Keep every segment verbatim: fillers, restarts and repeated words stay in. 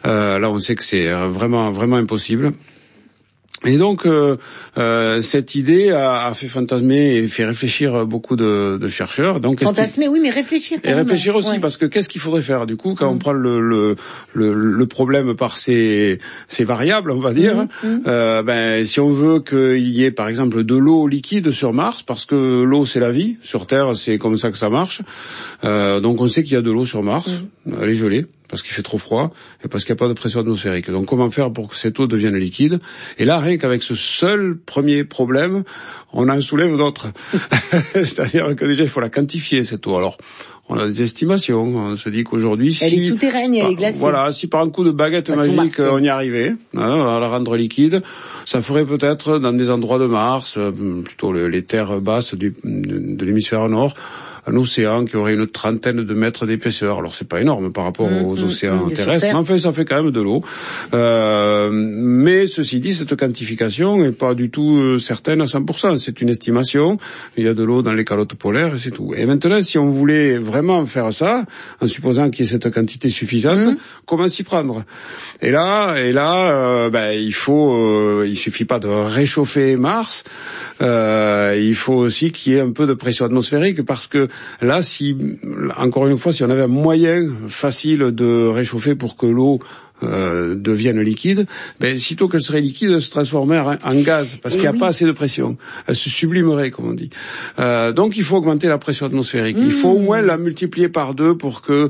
Euh, là, on sait que c'est vraiment, vraiment impossible. Et donc, euh, euh, cette idée a, a fait fantasmer et fait réfléchir beaucoup de, de chercheurs. Donc, fantasmer, oui, mais réfléchir. Et réfléchir aussi, ouais. parce que qu'est-ce qu'il faudrait faire du coup quand mmh. on prend le, le le le problème par ses ses variables, on va dire. Mmh. Euh, ben, si on veut qu'il y ait par exemple de l'eau liquide sur Mars, parce que l'eau c'est la vie, sur Terre c'est comme ça que ça marche. Euh, donc on sait qu'il y a de l'eau sur Mars, mmh. elle est gelée. Parce qu'il fait trop froid et parce qu'il n'y a pas de pression atmosphérique. Donc comment faire pour que cette eau devienne liquide? Et là, rien qu'avec ce seul premier problème, on en soulève d'autres. C'est-à-dire que déjà, il faut la quantifier, cette eau. Alors, on a des estimations. On se dit qu'aujourd'hui, elle si... est souterraine et elle bah, est glacée. Voilà, si par un coup de baguette Façon magique, Mars, on y arrivait, hein, à la rendre liquide, ça ferait peut-être dans des endroits de Mars, plutôt les terres basses du, de, de l'hémisphère nord, un océan qui aurait une trentaine de mètres d'épaisseur. Alors c'est pas énorme par rapport mmh, aux océans mmh, terrestres, mais enfin ça fait quand même de l'eau. Euh, mais ceci dit, cette quantification n'est pas du tout euh, certaine à cent pour cent. C'est une estimation. Il y a de l'eau dans les calottes polaires et c'est tout. Et maintenant, si on voulait vraiment faire ça, en supposant qu'il y ait cette quantité suffisante, mmh. comment s'y prendre? Et là, et là, euh, ben il faut, euh, il suffit pas de réchauffer Mars. Euh, il faut aussi qu'il y ait un peu de pression atmosphérique parce que là, si, encore une fois, si on avait un moyen facile de réchauffer pour que l'eau euh, devienne liquide, ben, sitôt qu'elle serait liquide, elle se transformerait en, en gaz, parce et qu'il n'y a oui. pas assez de pression. Elle se sublimerait, comme on dit. Euh, donc il faut augmenter la pression atmosphérique. Mmh. Il faut au moins la multiplier par deux pour que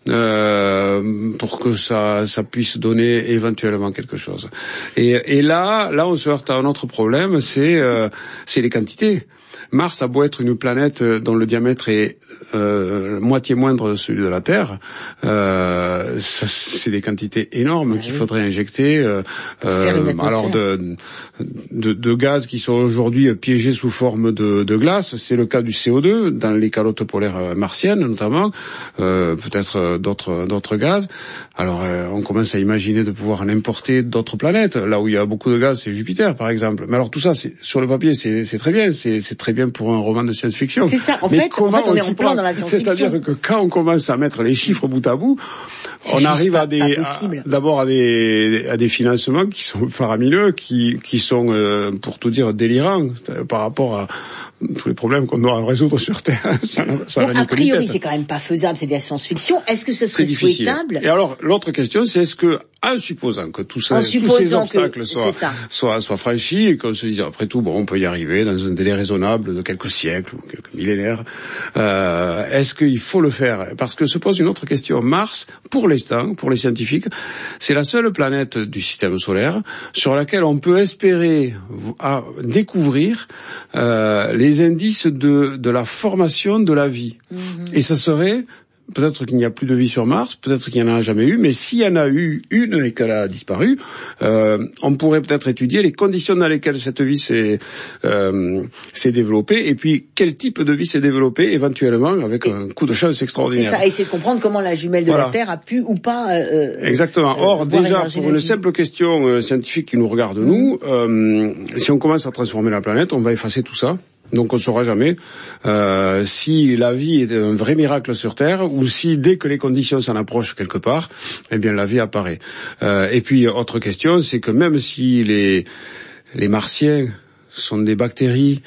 euh, pour que ça, ça puisse donner éventuellement quelque chose. Et, et là, là, on se heurte à un autre problème, c'est, euh, c'est les quantités. Mars a beau être une planète dont le diamètre est euh, moitié moindre de celui de la Terre, euh, ça, c'est des quantités énormes oui. qu'il faudrait injecter. Euh, euh, alors de, de, de gaz qui sont aujourd'hui piégés sous forme de, de glace. C'est le cas du C O deux dans les calottes polaires martiennes notamment, euh, peut-être d'autres d'autres gaz. Alors euh, on commence à imaginer de pouvoir en importer d'autres planètes. Là où il y a beaucoup de gaz, c'est Jupiter par exemple. Mais alors tout ça, c'est, sur le papier, c'est, c'est très bien, c'est, c'est très bien pour un roman de science-fiction. C'est ça. En mais fait, en fait, on est en plein dans la science-fiction. C'est-à-dire que quand on commence à mettre les chiffres bout à bout, c'est on arrive pas, à des, à, d'abord à des, à des financements qui sont faramineux, qui, qui sont, euh, pour tout dire, délirants par rapport à tous les problèmes qu'on doit résoudre sur Terre. Ça, ça bon, a priori, c'est quand même pas faisable, c'est de la science-fiction. Est-ce que ce serait souhaitable? Et alors, l'autre question, c'est est-ce que, en supposant que tout ça, tous ces obstacles soient, soient, soient franchis et qu'on se dise, après tout, bon, on peut y arriver dans un délai raisonnable de quelques siècles ou quelques millénaires, euh, est-ce qu'il faut le faire? Parce que se pose une autre question. Mars, pour l'instant, pour les scientifiques, c'est la seule planète du système solaire sur laquelle on peut espérer à découvrir euh, les indices de, de la formation de la vie. Mmh. Et ça serait... Peut-être qu'il n'y a plus de vie sur Mars, peut-être qu'il n'y en a jamais eu, mais s'il y en a eu une et qu'elle a disparu, euh, on pourrait peut-être étudier les conditions dans lesquelles cette vie s'est, euh, s'est développée, et puis quel type de vie s'est développée éventuellement avec et un coup de chance extraordinaire. C'est ça, essayer de comprendre comment la jumelle de voilà. la Terre a pu ou pas... Euh, Exactement. Or, euh, déjà, pour une simple question euh, scientifique qui nous regarde, mmh. nous, euh, si on commence à transformer la planète, on va effacer tout ça. Donc on ne saura jamais euh, si la vie est un vrai miracle sur Terre ou si dès que les conditions s'en approchent quelque part, eh bien la vie apparaît. Euh, et puis autre question, c'est que même si les les Martiens sont des bactéries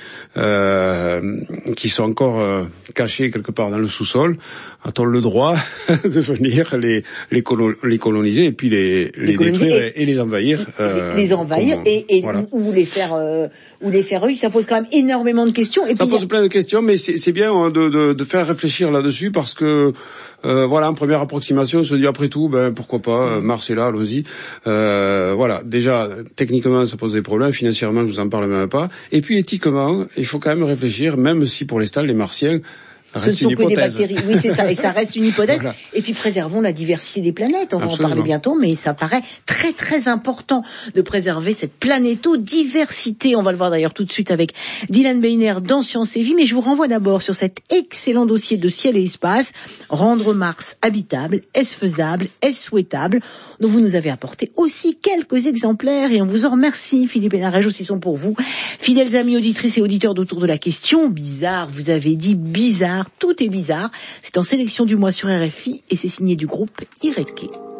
euh, qui sont encore euh, cachées quelque part dans le sous-sol, a-t-on le droit de venir les les, colo- les coloniser et puis les les, les détruire et, et les envahir euh, les envahir comme, et, et voilà. ou, ou les faire euh, ou les faire eux, ça pose quand même énormément de questions. Et ça puis pose a... plein de questions, mais c'est, c'est bien de, de, de faire réfléchir là-dessus parce que euh, voilà, en première approximation, on se dit après tout, ben pourquoi pas, mmh. Mars est là, allons-y. Euh, voilà, déjà techniquement ça pose des problèmes, financièrement je vous en parle même pas. Et puis éthiquement, il faut quand même réfléchir, même si pour l'instant les Martiens ce ne sont que des bactéries. Oui, c'est ça. Et ça reste une hypothèse. Voilà. Et puis, préservons la diversité des planètes. On va Absolument. en parler bientôt, mais ça paraît très, très important de préserver cette planéto-diversité. On va le voir d'ailleurs tout de suite avec Dylan Beiner dans Science et Vie. Mais je vous renvoie d'abord sur cet excellent dossier de Ciel et Espace. Rendre Mars habitable. Est-ce faisable? Est-ce souhaitable? dont vous nous avez apporté aussi quelques exemplaires et on vous en remercie. Philippe Hénarège aussi sont pour vous. Fidèles amis auditrices et auditeurs d'Autour de la question. Bizarre, vous avez dit bizarre. Tout est bizarre. C'est en sélection du mois sur R F I et c'est signé du groupe Ireke.